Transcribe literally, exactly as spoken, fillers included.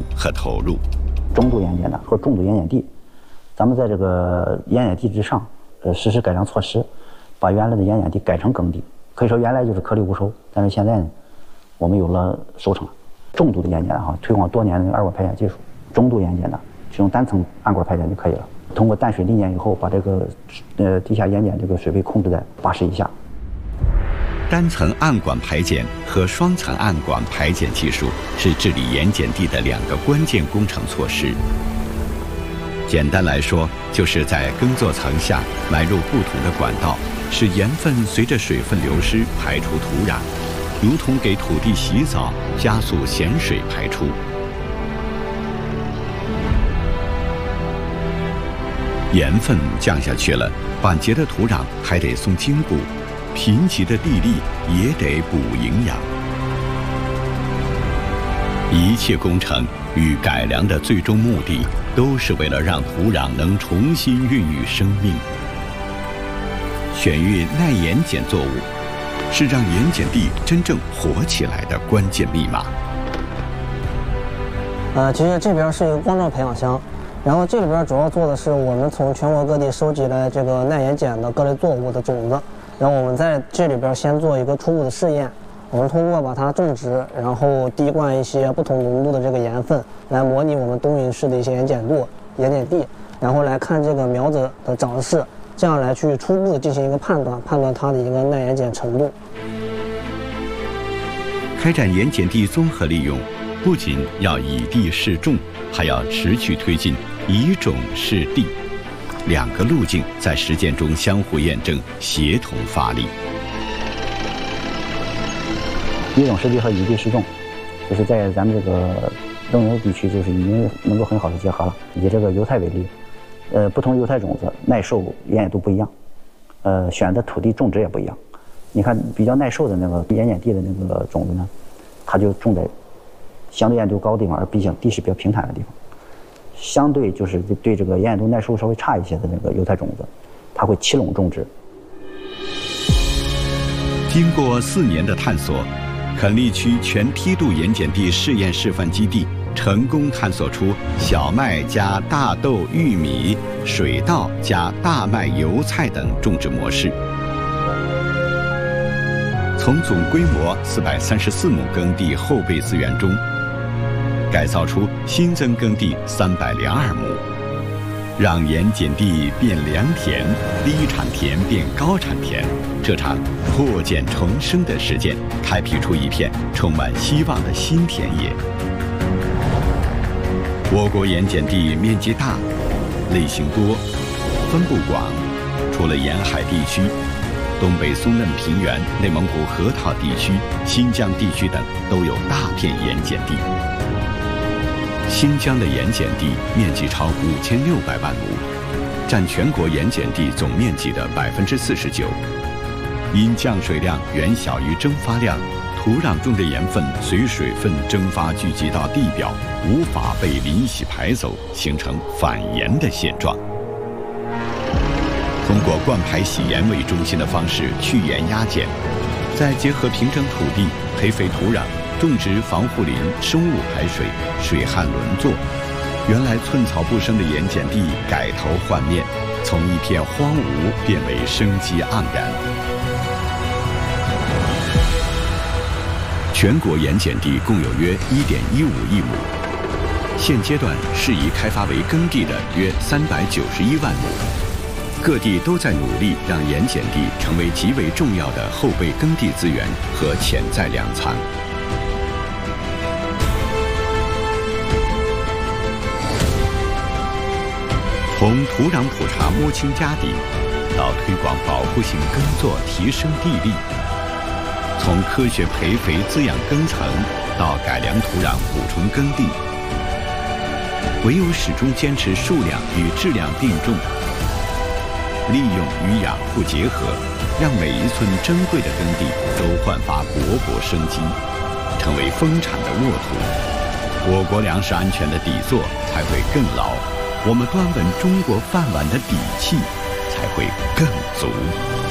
和投入。 中度盐碱的和重度盐碱地，咱们在这个盐碱地之上，呃，实施改良措施，把原来的盐碱地改成耕地。可以说原来就是颗粒无收，但是现在呢，我们有了收成了。重度的盐碱哈，推广多年的那个二管排碱技术；中度盐碱的，就用单层暗管排碱就可以了。通过淡水历年以后，把这个呃地下盐碱这个水位控制在八十以下。 单层暗管排碱和双层暗管排碱技术是治理盐碱地的两个关键工程措施。简单来说，就是在耕作层下埋入不同的管道，使盐分随着水分流失排出土壤，如同给土地洗澡，加速咸水排出。盐分降下去了，板结的土壤还得送筋骨，贫瘠的地力也得补营养。一切工程与改良的最终目的，都是为了让土壤能重新孕育生命。选育耐盐碱作物，是让盐碱地真正活起来的关键密码。 呃，其实这边是一个光照培养箱，然后这里边主要做的是我们从全国各地收集来这个耐盐碱的各类作物的种子，然后我们在这里边先做一个初步的试验。我们通过把它种植，然后滴灌一些不同浓度的这个盐分，来模拟我们东云市的一些盐碱度、盐碱地，然后来看这个苗子的长势，这样来去初步的进行一个判断，判断它的一个耐盐碱程度。 开展盐碱地综合利用，不仅要以地试种，还要持续推进以种试地，两个路径在实践中相互验证，协同发力。 以种试地和以地试种，就是在咱们这个中游地区，就是已经能够很好的结合了。以这个油菜为例，呃，不同油菜种子耐受、盐碱度不一样，呃，选的土地种植也不一样。你看，比较耐受的那个盐碱地的那个种子呢，它就种在相对盐度高的地方，而比较地势比较平坦的地方。相对就是对这个盐碱度耐受稍微差一些的那个油菜种子，它会齐垄种植。 经过四年的探索，垦利区全梯度盐碱地试验示范基地成功探索出小麦加大豆、玉米、水稻加大麦、油菜等种植模式。从总规模四百三十四亩耕地后备资源中，改造出新增耕地三百零二亩，让盐碱地变良田，低产田变高产田。这场破茧重生的实践，开辟出一片充满希望的新田野。我国盐碱地面积大，类型多，分布广。除了沿海地区，东北松嫩平原、内蒙古河套地区、新疆地区等都有大片盐碱地。新疆的盐碱地面积超五千六百万亩，占全国盐碱地总面积的百分之四十九。因降水量远小于蒸发量，土壤中的盐分随水分蒸发聚集到地表，无法被淋洗排走，形成反盐的现状。通过灌排洗盐为中心的方式去盐压碱，再结合平整土地、培肥土壤、种植防护林、生物排水、水旱轮作，原来寸草不生的盐碱地改头换面，从一片荒芜变为生机盎然。全国盐碱地共有约 一点一五亿亩，现阶段适宜开发为耕地的约三百九十一万亩。各地都在努力让盐碱地成为极为重要的后备耕地资源和潜在粮仓。从土壤普查摸清家底，到推广保护性耕作提升地力，从科学培肥滋养耕层，到改良土壤补充耕地，唯有始终坚持数量与质量并重，利用与养护结合，让每一寸珍贵的耕地都焕发勃勃生机，成为丰产的沃土，我国粮食安全的底座才会更牢，我们端稳中国饭碗的底气才会更足。